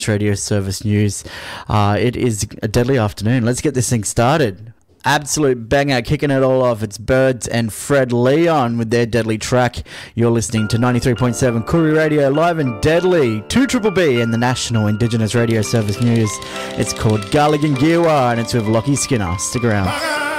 Radio Service News. It is a deadly afternoon. Let's get this thing started. Absolute banger, kicking it all off. It's Birds and Fred Leon with their deadly track. You're listening to 93.7 Koori Radio, live and deadly. 2BBB and the National Indigenous Radio Service News. It's called Garligan Giwa and it's with Lockie Skinner. Stick around.